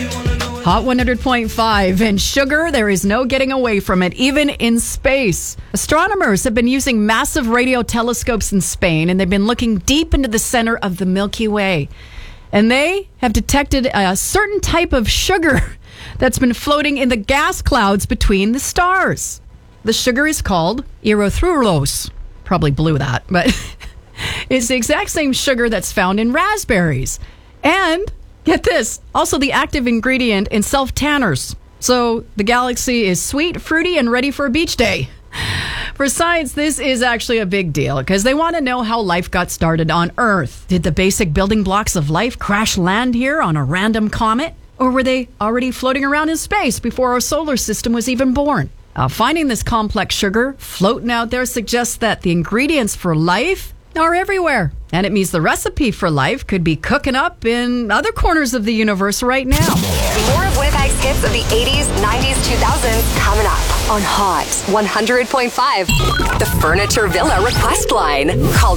Hot 100.5 and sugar, there is no getting away from it, even in space. Astronomers have been using massive radio telescopes in Spain, and they've been looking deep into the center of the Milky Way. And they have detected a certain type of sugar that's been floating in the gas clouds between the stars. The sugar is called erythrulose. Probably blew that, but it's the exact same sugar that's found in raspberries. And get this, also the active ingredient in self-tanners. So the galaxy is sweet, fruity, and ready for a beach day. For science, this is actually a big deal because they want to know how life got started on Earth. Did the basic building blocks of life crash land here on a random comet? Or were they already floating around in space before our solar system was even born? Finding this complex sugar floating out there suggests that the ingredients for life are everywhere. And it means the recipe for life could be cooking up in other corners of the universe right now. More of Winnipeg's hits of the 80s, 90s, 2000s coming up on Hot 100.5. The Furniture Villa request line. Call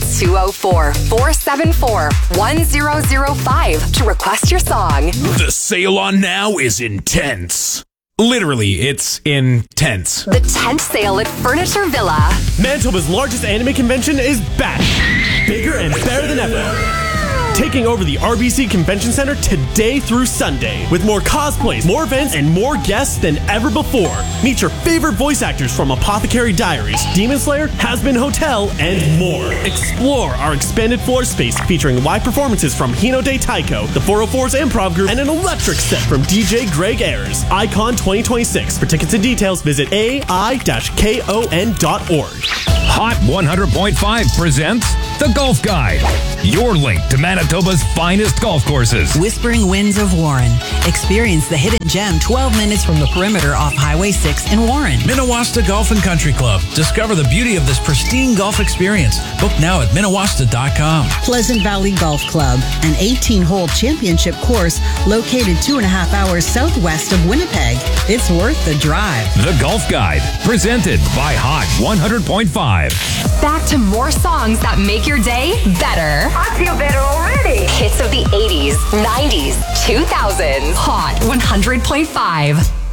204-474-1005 to request your song. The sale on now is intense. Literally, it's intense. The tent sale at Furniture Villa. Manitoba's largest anime convention is back. Bigger and better than ever. Taking over the RBC Convention Center today through Sunday. With more cosplays, more events, and more guests than ever before. Meet your favorite voice actors from Apothecary Diaries, Demon Slayer, Has-Been Hotel, and more. Explore our expanded floor space featuring live performances from Hino de Taiko, the 404's Improv Group, and an electric set from DJ Greg Ayers. Icon 2026. For tickets and details, visit ai-kon.org. Hot 100.5 presents The Golf Guide. Your link to Manitoba's finest golf courses. Whispering Winds of Warren. Experience the hidden gem 12 minutes from the perimeter off Highway 6 in Warren. Minnewaska Golf and Country Club. Discover the beauty of this pristine golf experience. Book now at Minnewaska.com. Pleasant Valley Golf Club, an 18-hole championship course located 2.5 hours southwest of Winnipeg. It's worth the drive. The Golf Guide, presented by Hot 100.5. Back to more songs that make your day better. I feel better already. Hits of the 80s, 90s, 2000s. Hot 100.5.